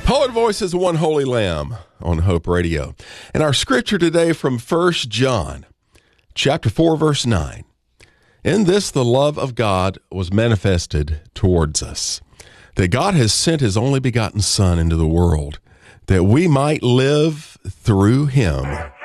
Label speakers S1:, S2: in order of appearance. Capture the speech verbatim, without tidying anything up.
S1: Poet Voices, One Holy Lamb on Hope Radio. And our scripture today from First John, chapter four, verse nine. In this the love of God was manifested towards us, that God has sent his only begotten Son into the world, that we might live through him.